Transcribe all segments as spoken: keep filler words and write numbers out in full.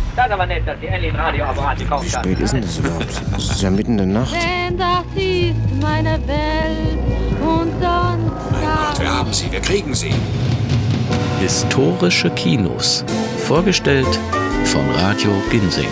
Das ist aber nett, dass die endlich ein Radioapparat gekauft Wie hat. spät ist denn das überhaupt? Es ist ja mitten in der Nacht. Denn das ist meine Welt und sonst. Mein Gott, wir haben sie, wir kriegen sie. Historische Kinos. Vorgestellt von Radio Ginsing.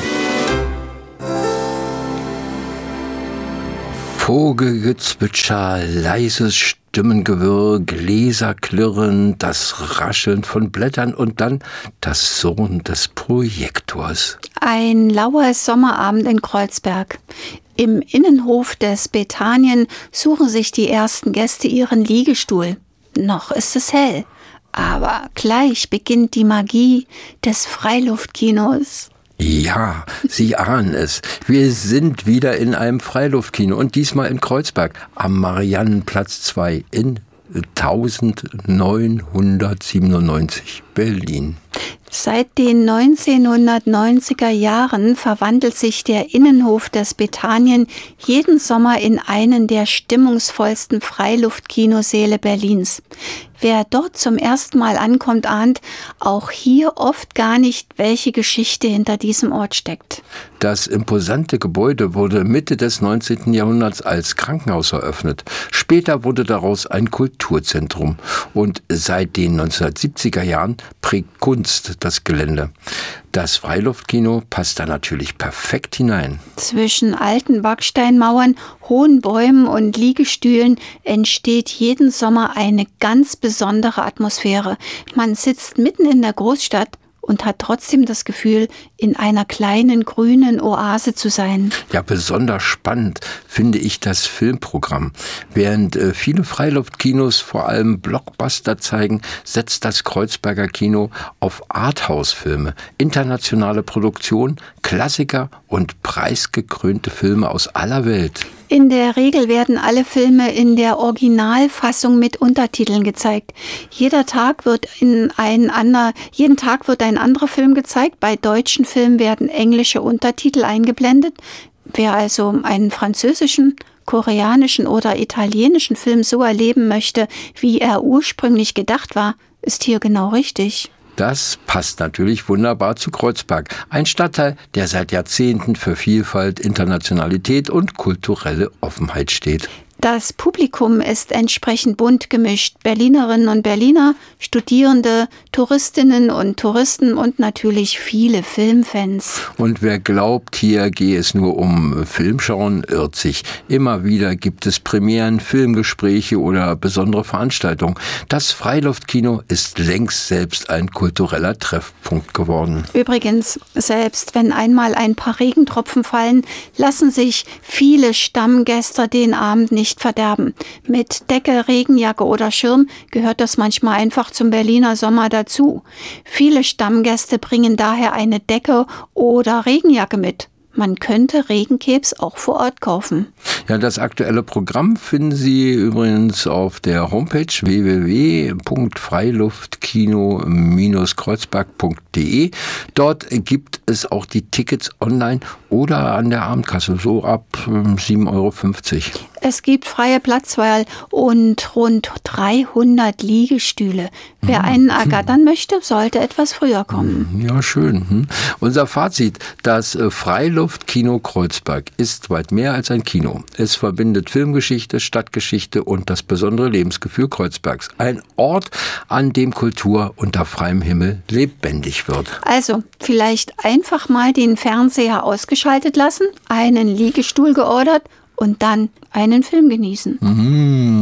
Vogelgezwitscher, leises Stimmengewirr, Gläserklirren, das Rascheln von Blättern und dann das Surren des Projektors. Ein lauer Sommerabend in Kreuzberg. Im Innenhof des Bethanien suchen sich die ersten Gäste ihren Liegestuhl. Noch ist es hell, aber gleich beginnt die Magie des Freiluftkinos. Ja, Sie ahnen es. Wir sind wieder in einem Freiluftkino und diesmal in Kreuzberg am Mariannenplatz zwei in neunzehnhundertsiebenundneunzig, Berlin. Seit den neunzehnhundertneunziger Jahren verwandelt sich der Innenhof des Bethanien jeden Sommer in einen der stimmungsvollsten Freiluftkinosäle Berlins. Wer dort zum ersten Mal ankommt, ahnt auch hier oft gar nicht, welche Geschichte hinter diesem Ort steckt. Das imposante Gebäude wurde Mitte des neunzehnten Jahrhunderts als Krankenhaus eröffnet. Später wurde daraus ein Kulturzentrum. Und seit den neunzehnhundertsiebziger Jahren prägt Kunst das Gelände. Das Freiluftkino passt da natürlich perfekt hinein. Zwischen alten Backsteinmauern, hohen Bäumen und Liegestühlen entsteht jeden Sommer eine ganz besondere Atmosphäre. Man sitzt mitten in der Großstadt und hat trotzdem das Gefühl, in einer kleinen grünen Oase zu sein. Ja, besonders spannend finde ich das Filmprogramm. Während äh, viele Freiluftkinos vor allem Blockbuster zeigen, setzt das Kreuzberger Kino auf Arthouse-Filme, internationale Produktion, Klassiker und preisgekrönte Filme aus aller Welt. In der Regel werden alle Filme in der Originalfassung mit Untertiteln gezeigt. Jeder Tag wird in ein ander, jeden Tag wird ein anderer Film gezeigt. Bei deutschen Filmen werden englische Untertitel eingeblendet. Wer also einen französischen, koreanischen oder italienischen Film so erleben möchte, wie er ursprünglich gedacht war, ist hier genau richtig. Das passt natürlich wunderbar zu Kreuzberg. Ein Stadtteil, der seit Jahrzehnten für Vielfalt, Internationalität und kulturelle Offenheit steht. Das Publikum ist entsprechend bunt gemischt. Berlinerinnen und Berliner, Studierende, Touristinnen und Touristen und natürlich viele Filmfans. Und wer glaubt, hier gehe es nur um Filmschauen, irrt sich. Immer wieder gibt es Premieren, Filmgespräche oder besondere Veranstaltungen. Das Freiluftkino ist längst selbst ein kultureller Treffpunkt geworden. Übrigens, selbst wenn einmal ein paar Regentropfen fallen, lassen sich viele Stammgäste den Abend nicht verderben. Mit Decke, Regenjacke oder Schirm gehört das manchmal einfach zum Berliner Sommer dazu. Viele Stammgäste bringen daher eine Decke oder Regenjacke mit. Man könnte Regenkebs auch vor Ort kaufen. Ja, das aktuelle Programm finden Sie übrigens auf der Homepage w w w punkt freiluftkino Bindestrich kreuzberg punkt d e. Dort gibt es auch die Tickets online oder an der Abendkasse, so ab sieben Euro fünfzig. Es gibt freie Platzwahl und rund dreihundert Liegestühle. Wer einen ergattern möchte, sollte etwas früher kommen. Ja, schön. Unser Fazit: Das Freiluftkino Kreuzberg ist weit mehr als ein Kino. Es verbindet Filmgeschichte, Stadtgeschichte und das besondere Lebensgefühl Kreuzbergs. Ein Ort, an dem Kultur unter freiem Himmel lebendig wird. Also, vielleicht einfach mal den Fernseher ausgeschaltet lassen, einen Liegestuhl geordert und dann einen Film genießen. Mhm.